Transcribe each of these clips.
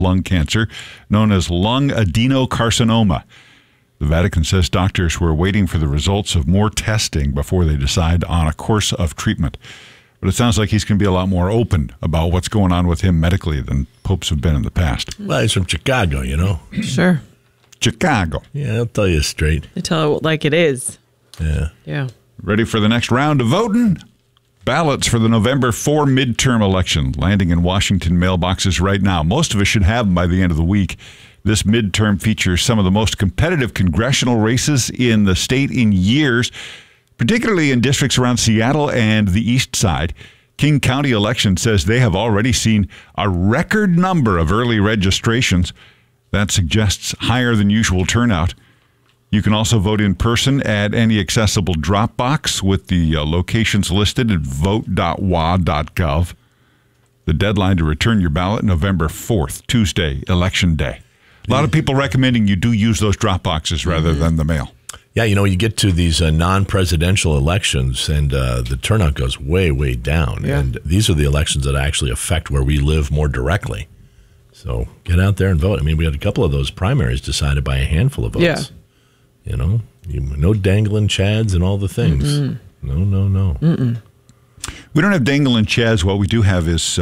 lung cancer known as lung adenocarcinoma. The Vatican says doctors were waiting for the results of more testing before they decide on a course of treatment. But it sounds like he's going to be a lot more open about what's going on with him medically than popes have been in the past. Well, he's from Chicago, you know. Sure. Chicago. Yeah, I'll tell you straight. They tell it like it is. Yeah. Ready for the next round of voting? Ballots for the November 4 midterm election landing in Washington mailboxes right now. Most of us should have them by the end of the week. This midterm features some of the most competitive congressional races in the state in years, particularly in districts around Seattle and the east side. King County Election says they have already seen a record number of early registrations. That suggests higher than usual turnout. You can also vote in person at any accessible drop box with the locations listed at vote.wa.gov. The deadline to return your ballot, November 4th, Tuesday, Election Day. A lot of people recommending you do use those drop boxes rather than the mail. Yeah, you know, you get to these non-presidential elections and the turnout goes way, way down. Yeah. And these are the elections that actually affect where we live more directly. So get out there and vote. I mean, we had a couple of those primaries decided by a handful of votes. Yeah. You know, no dangling chads and all the things. No. We don't have dangling chads. What we do have is,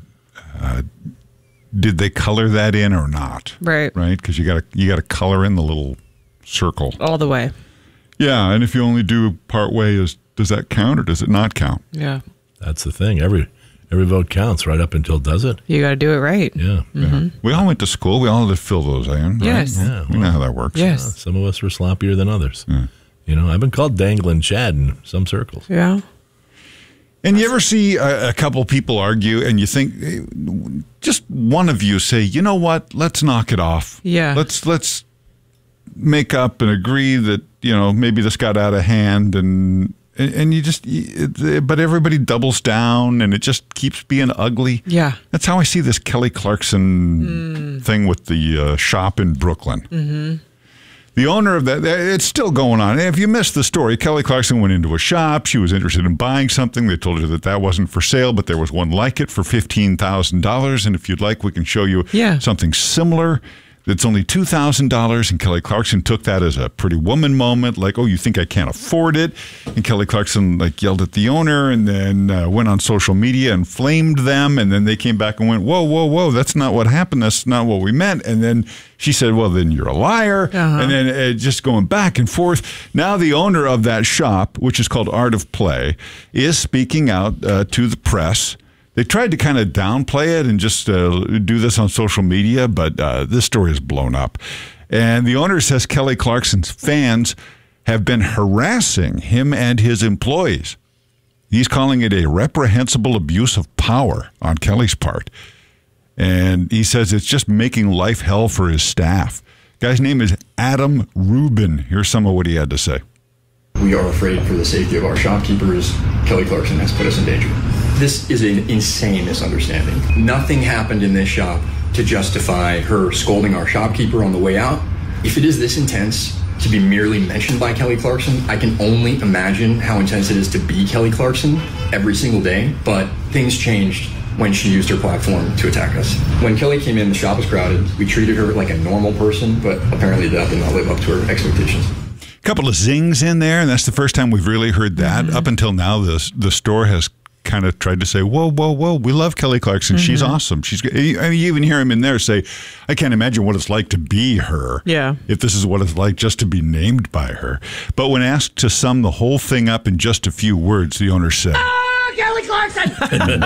did they color that in or not? Right. Right? Because you got to color in the little circle. All the way. Yeah, and if you only do part way, does that count or does it not count? Yeah. That's the thing. Every vote counts right up until it does it. You got to do it right. Yeah. Yeah. We all went to school. We all had to fill those in. Right? Yes. Yeah, We know how that works. Yes. Some of us were sloppier than others. Yeah. You know, I've been called dangling Chad in some circles. Yeah. And you ever see a couple people argue and you think, just one of you say, you know what, let's knock it off. Yeah. Let's make up and agree that, you know, maybe this got out of hand and you just, but everybody doubles down and it just keeps being ugly. Yeah. That's how I see this Kelly Clarkson thing with the shop in Brooklyn. Mm-hmm. The owner of that, it's still going on. If you missed the story, Kelly Clarkson went into a shop. She was interested in buying something. They told her that wasn't for sale, but there was one like it for $15,000. And if you'd like, we can show you something similar. That's only $2,000, and Kelly Clarkson took that as a Pretty Woman moment, like, oh, you think I can't afford it? And Kelly Clarkson yelled at the owner and then went on social media and flamed them, and then they came back and went, whoa, that's not what happened, that's not what we meant. And then she said, well, then you're a liar. And then just going back and forth. Now the owner of that shop, which is called Art of Play, is speaking out to the press. They tried to kind of downplay it and just do this on social media, but this story is blown up. And the owner says Kelly Clarkson's fans have been harassing him and his employees. He's calling it a reprehensible abuse of power on Kelly's part. And he says it's just making life hell for his staff. Guy's name is Adam Rubin. Here's some of what he had to say. We are afraid for the safety of our shopkeepers. Kelly Clarkson has put us in danger. This is an insane misunderstanding. Nothing happened in this shop to justify her scolding our shopkeeper on the way out. If it is this intense to be merely mentioned by Kelly Clarkson, I can only imagine how intense it is to be Kelly Clarkson every single day. But things changed when she used her platform to attack us. When Kelly came in, the shop was crowded. We treated her like a normal person, but apparently that did not live up to her expectations. Couple of zings in there, and that's the first time we've really heard that. Up until now, the store has kind of tried to say, whoa, we love Kelly Clarkson. She's awesome. You even hear him in there say, I can't imagine what it's like to be her. Yeah. If this is what it's like just to be named by her. But when asked to sum the whole thing up in just a few words, the owner said, Kelly Clarkson! Who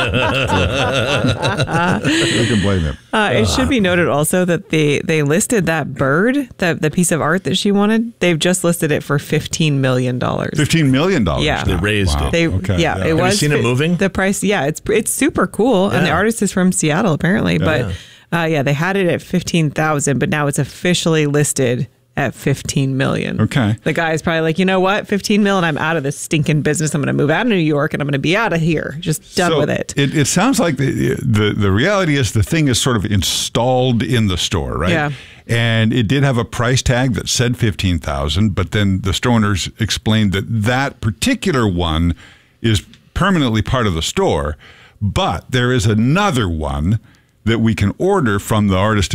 can blame him? It should be noted also that they listed that bird, the piece of art that she wanted. They've just listed it for $15 million. $15 million? Yeah. They raised it. It was. Have you seen it moving? The price, it's super cool. And the artist is from Seattle, apparently. But they had it at $15,000, but now it's officially listed at $15 million. Okay. The guy's probably like, you know what, $15 million, I'm out of this stinking business. I'm going to move out of New York and I'm going to be out of here. Just done with it. It sounds like the reality is the thing is sort of installed in the store, right? Yeah. And it did have a price tag that said $15,000, but then the store owners explained that particular one is permanently part of the store, but there is another one that we can order from the artist